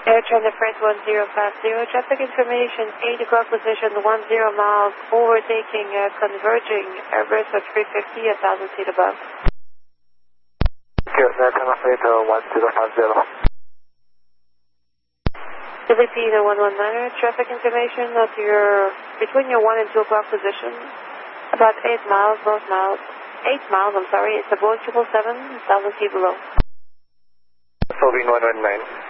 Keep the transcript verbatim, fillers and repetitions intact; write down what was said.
Air China Freight one zero five zero, traffic information, eight o'clock position, one zero miles, overtaking, uh, converging, Airbus of three fifty, one thousand feet above. Thank you, Air China Freight one zero five zero. Filipino one one nine, traffic information of your, between your one and two o'clock position, about eight miles, north miles, eight miles, I'm sorry, it's a Boeing triple seven, one thousand feet below. Slovene one one nine.